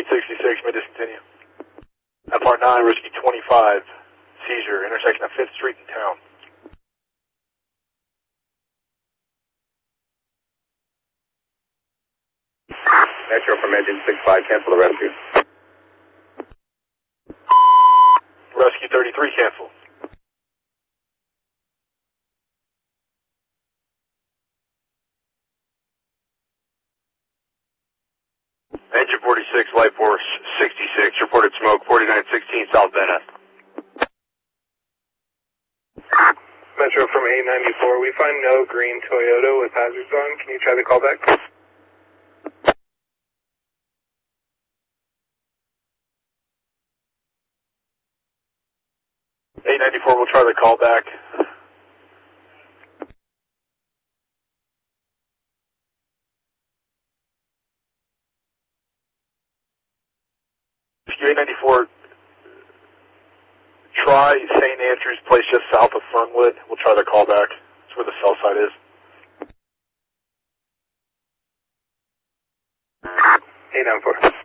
866, may discontinue. FR9, Risky 25, seizure, intersection of 5th Street in town. Metro from engine 65, cancel the rescue. Rescue 33, cancel. Engine 46, Light Force 66, reported smoke, 4916 South Van Ness. Metro from 894, we find no green Toyota with hazards on. Can you try the callback? 894, we'll try the callback. Rescue 894, try St. Andrews Place just south of Fernwood. We'll try the callback. That's where the cell site is. 894.